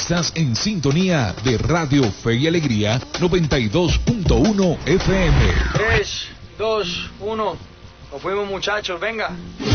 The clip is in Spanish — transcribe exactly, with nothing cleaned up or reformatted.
Estás en sintonía de Radio Fe y Alegría noventa y dos punto uno F M. tres, dos, uno. Nos fuimos, muchachos, venga.